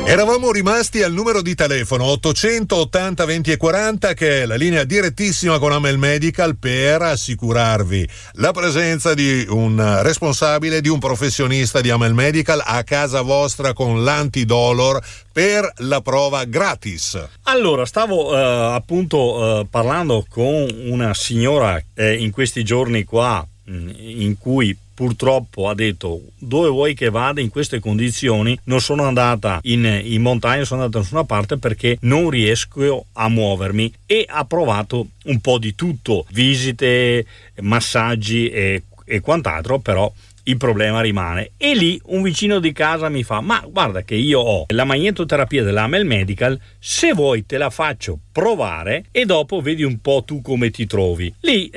Eravamo rimasti al numero di telefono 880 20 e 40, che è la linea direttissima con Amel Medical, per assicurarvi la presenza di un responsabile, di un professionista di Amel Medical a casa vostra con l'antidolor per la prova gratis. Allora, stavo appunto parlando con una signora in questi giorni qua, in cui purtroppo ha detto: dove vuoi che vada in queste condizioni? Non sono andata in montagna, sono andata da nessuna parte perché non riesco a muovermi, e ha provato un po' di tutto, visite, massaggi e quant'altro, però il problema rimane. E lì un vicino di casa mi fa: ma guarda che io ho la magnetoterapia dell'Amel Medical, se vuoi te la faccio provare e dopo vedi un po' tu come ti trovi. Lì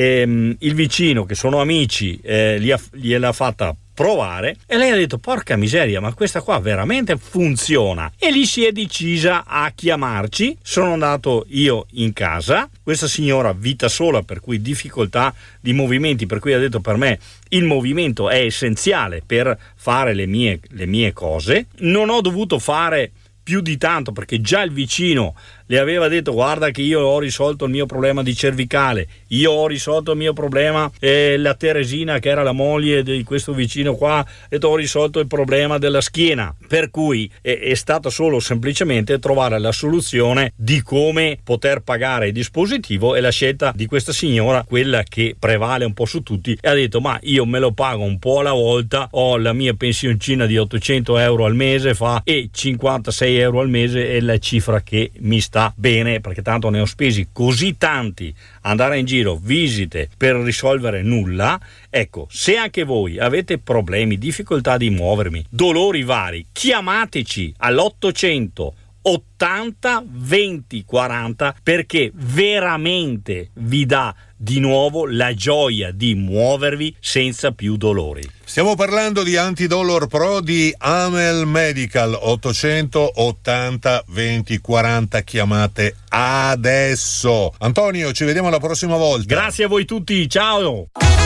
il vicino, che sono amici, gliel'ha fatta provare e lei ha detto: porca miseria, ma questa qua veramente funziona. E lì si è decisa a chiamarci. Sono andato io in casa, questa signora vita sola, per cui difficoltà di movimenti, per cui ha detto: per me il movimento è essenziale per fare le mie cose. Non ho dovuto fare più di tanto perché già il vicino le aveva detto: guarda che io ho risolto il mio problema di cervicale, io ho risolto il mio problema, la Teresina, che era la moglie di questo vicino qua, e ho risolto il problema della schiena. Per cui è stato solo semplicemente trovare la soluzione di come poter pagare il dispositivo, e la scelta di questa signora, quella che prevale un po' su tutti, e ha detto: ma io me lo pago un po' alla volta, ho la mia pensioncina di 800 euro al mese, e 56 euro al mese è la cifra che mi sta bene, perché tanto ne ho spesi così tanti andare in giro, visite, per risolvere nulla. Ecco, se anche voi avete problemi, difficoltà di muovermi, dolori vari, chiamateci all'800 80 20 40, perché veramente vi dà di nuovo la gioia di muovervi senza più dolori. Stiamo parlando di Antidolor Pro di Amel Medical. 880 20 40, chiamate adesso. Antonio, ci vediamo la prossima volta. Grazie a voi tutti, ciao.